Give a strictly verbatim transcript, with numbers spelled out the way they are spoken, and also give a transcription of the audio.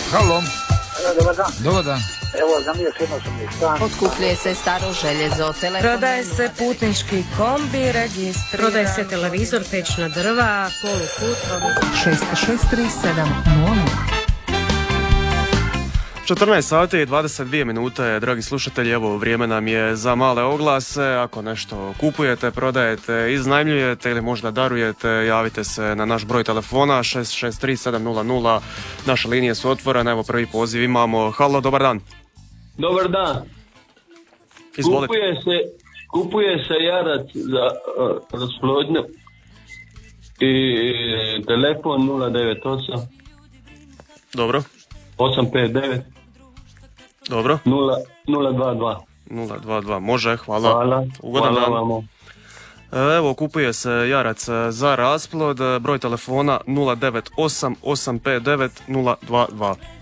Halo. Evo, dobar dan. Dobar dan. Evo, za mi je jednosobni stan. Otkupljuje se staro željezo, telefon. Prodaje se putnički kombi, registriran. Prodaje se televizor, pećna drva, polukut. šest šest tri sedam nula. četrnaest sati i dvadeset dvije minute, dragi slušatelji, evo vrijeme nam je za male oglase. Ako nešto kupujete, prodajete, iznajmljujete ili možda darujete, javite se na naš broj telefona šest šest tri sedam nula nula. Naše linije su otvorene, evo prvi poziv imamo. Halo, dobar dan. Dobar dan. Izvolite. Kupuje se, kupuje se jarac za uh, rasplodnju i telefon nula devet osam Dobro. osam pet devet Dobro. nula dva dva. nula dva dva, može, hvala. Hvala. Ugodan Hvala dan. vamo. Evo, kupuje se jarac za rasplod, broj telefona nula devet osam osam pet devet nula dva dva.